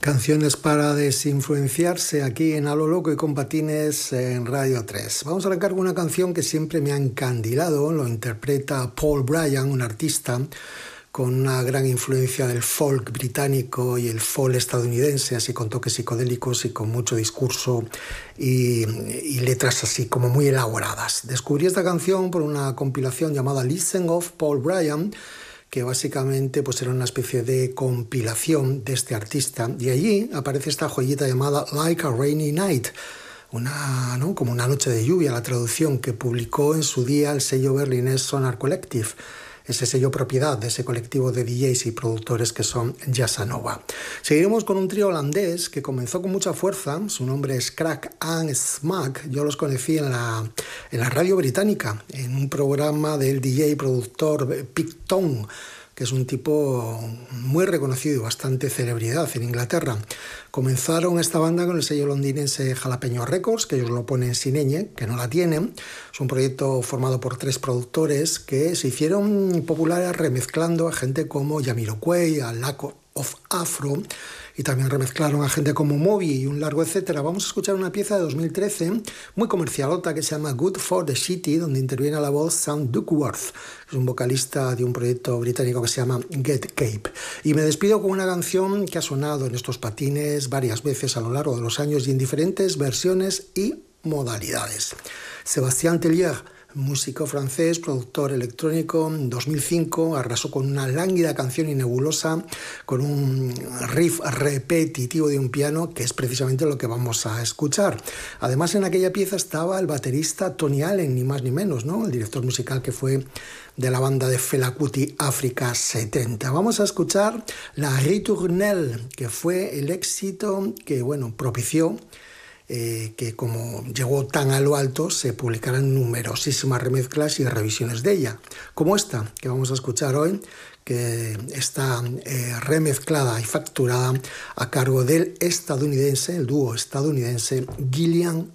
Canciones para desinfluenciarse aquí en A lo Loco y con Patines en Radio 3. Vamos a arrancar con una canción que siempre me ha encandilado. Lo interpreta Paul Bryan, un artista con una gran influencia del folk británico y el folk estadounidense, así con toques psicodélicos y con mucho discurso y letras así como muy elaboradas. Descubrí esta canción por una compilación llamada Listen of Paul Bryan, que básicamente pues era una especie de compilación de este artista, y allí aparece esta joyita llamada Like a Rainy Night, como una noche de lluvia, la traducción, que publicó en su día el sello berlinés Sonar Collective, ese sello propiedad de ese colectivo de DJs y productores que son Jazzanova. Seguiremos con un trío holandés que comenzó con mucha fuerza. Su nombre es Crack and Smack. Yo los conocí en la radio británica, en un programa del DJ y productor Picton, que es un tipo muy reconocido y bastante celebridad en Inglaterra. Comenzaron esta banda con el sello londinense Jalapeño Records, que ellos lo ponen sin ñ, que no la tienen. Es un proyecto formado por 3 productores que se hicieron populares remezclando a gente como Jamiroquai, a Lack of Afro, y también remezclaron a gente como Moby y un largo etcétera. Vamos a escuchar una pieza de 2013 muy comercialota que se llama Good for the City, donde interviene la voz Sam Duckworth, que es un vocalista de un proyecto británico que se llama Get Cape. Y me despido con una canción que ha sonado en estos patines varias veces a lo largo de los años y en diferentes versiones y modalidades. Sébastien Tellier, músico francés, productor electrónico, en 2005 arrasó con una lánguida canción y nebulosa, con un riff repetitivo de un piano, que es precisamente lo que vamos a escuchar. Además, en aquella pieza estaba el baterista Tony Allen, ni más ni menos, ¿no? El director musical que fue de la banda de Fela Kuti África 70. Vamos a escuchar La Ritournelle, que fue el éxito que, propició que, como llegó tan a lo alto, se publicaran numerosísimas remezclas y revisiones de ella, como esta que vamos a escuchar hoy, que está remezclada y facturada a cargo del dúo estadounidense Gillian